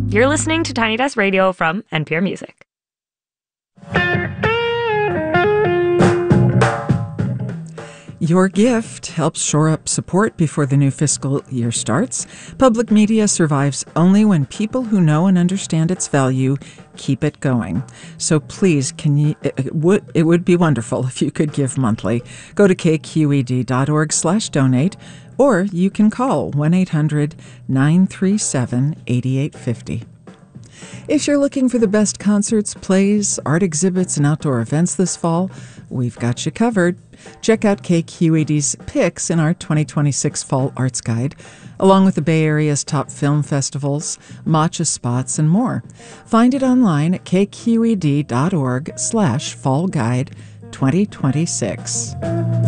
You're listening to Tiny Desk Radio from NPR Music. Your gift helps shore up support before the new fiscal year starts. Public media survives only when people who know and understand its value keep it going. So please, it would be wonderful if you could give monthly. Go to kqed.org/donate, or you can call 1-800-937-8850. If you're looking for the best concerts, plays, art exhibits, and outdoor events this fall, we've got you covered. Check out KQED's picks in our 2026 Fall Arts Guide, along with the Bay Area's top film festivals, matcha spots, and more. Find it online at kqed.org/fallguide2026.